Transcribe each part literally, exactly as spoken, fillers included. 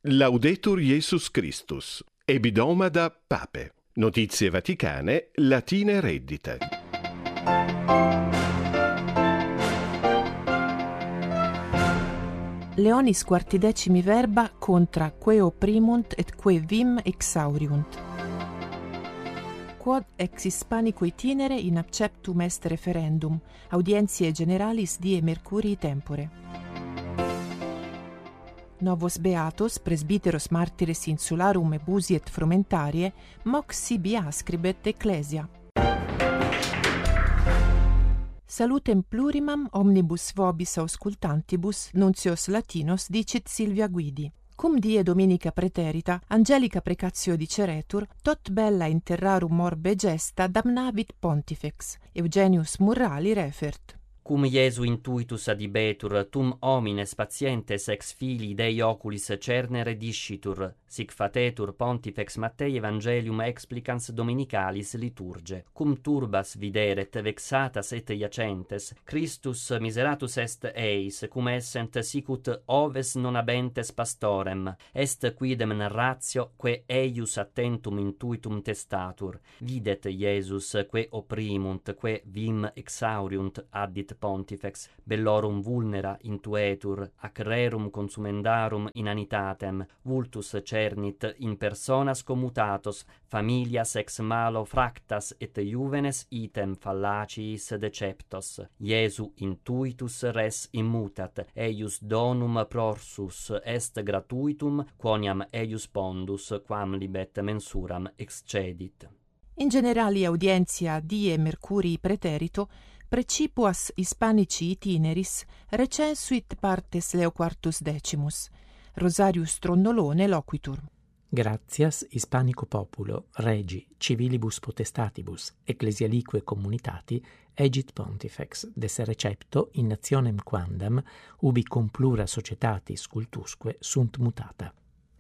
Laudetur Jesus Christus. Ebidomada Pape. Notizie vaticane, latine reddite. Leonis quartidecimi verba contra que opprimunt et que vim exauriunt. Quod ex hispanico itinere in acceptum est referendum, audientiae generalis die Mercurii tempore. Novos beatos, presbiteros martires insularum ebusi et frumentarie, mox sibi ascribet ecclesia. Salutem plurimam omnibus vobis auscultantibus, nuncios latinos dicit Silvia Guidi. Cum die dominica preterita, angelica precatio diceretur, tot bella interrarum orbe gesta damnavit pontifex. Eugenius Murrali refert. Cum Iesu intuitus adibetur, tum homines patientes ex fili Dei oculis cernere discitur, sic fatetur pontifex Mattei Evangelium explicans dominicalis liturge. Cum turbas videret vexatas et iacentes, Christus miseratus est eis, cum essent sicut oves non habentes pastorem, est quidem narratio, que eius attentum intuitum testatur. Videt Iesus, que opprimunt, que vim exauriunt, addit pontifex, bellorum vulnera intuetur, ac rerum consumendarum inanitatem, vultus cernit in personas commutatos, familias ex malo fractas et juvenes item fallaciis deceptos. Iesu intuitus res immutat, eius donum prorsus est gratuitum, quoniam eius pondus, quam libet mensuram excedit. In generali audientia die Mercurii preterito, precipuas Hispanici itineris recensuit partes Leo quartus decimus. Rosarius Stronnolone loquitur. Gratias Hispanico populo, regi, civilibus potestatibus, ecclesialique communitati, egit pontifex, de recepto in nationem quandam, ubi cum plura societatis cultusque sunt mutata.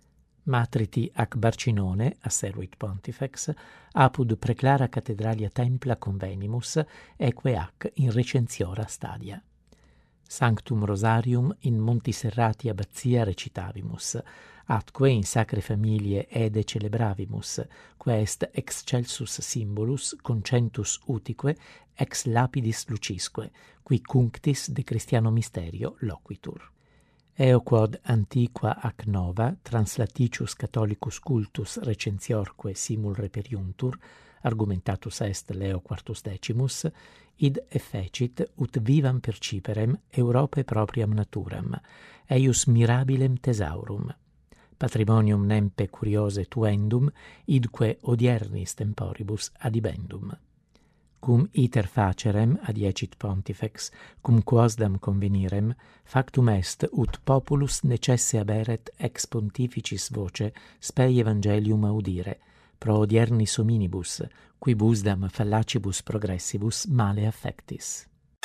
Matriti ac Barcinone, asseruit pontifex, apud preclara cathedralia templa convenimus, eque ac in recensiora stadia. Sanctum Rosarium in Monti Serrati abbazia recitavimus, atque in sacre familie ede celebravimus, quae est excelsus symbolus concentus utique ex lapidis lucisque, qui cunctis de Christiano Mysterio loquitur. Eo quod antiqua ac nova translaticius catholicus cultus recensiorque simul reperiuntur, argumentatus est Leo quartus decimus, id effecit ut vivam perciperem Europae propriam naturam, eius mirabilem thesaurum. Patrimonium nempe curiose tuendum, idque odiernis temporibus adibendum. Cum iter facerem, adiecit pontifex, cum quosdam convenirem, factum est ut populus necesse aberet ex pontificis voce spei evangelium audire, pro odiernis hominibus, quibusdam fallacibus progressibus male affectis.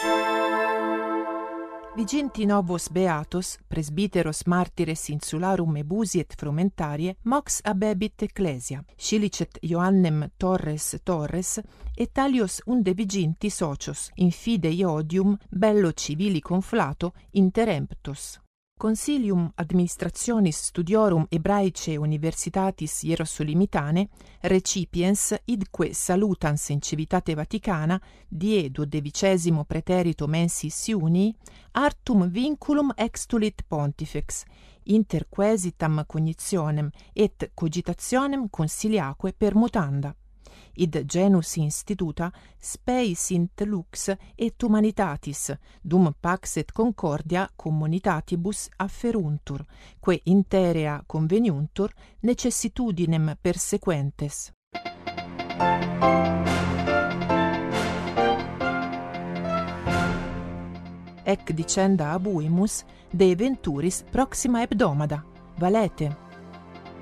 Viginti novos beatos, presbiteros martires insularum ebusi et frumentarie, mox abebit ecclesia, scilicet Ioannem Torres Torres, et talios unde viginti socios, in fide iodium, bello civili conflato, interemptos. Consilium administrationis studiorum Hebraicae Universitatis Hierosolimitane recipiens idque salutans in civitate Vaticana die duodecimesimo preterito mensis iunii artum vinculum extulit pontifex inter quesitam cognitionem et cogitationem consiliaque permutanda. Id genus instituta spei sint lux et humanitatis, dum pax et concordia communitatibus afferuntur, que interea conveniuntur necessitudinem persequentes. Ec dicenda abuimus de eventuris proxima hebdomada. Valete.